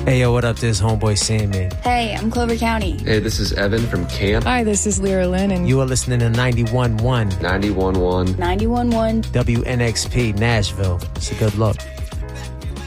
Hey, yo, what up? This is Homeboy Sandman. Hey, I'm Clover County. Hey, this is Evan from Camp. Hi, this is Lyra Lynn, and you are listening to 91.1 91.1 91.1 WNXP Nashville. So good luck.